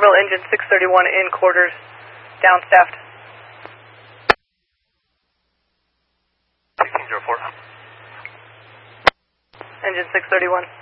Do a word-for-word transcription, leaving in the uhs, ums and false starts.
Central, engine six thirty-one in quarters, downstaffed. sixteen zero four. Engine six thirty-one.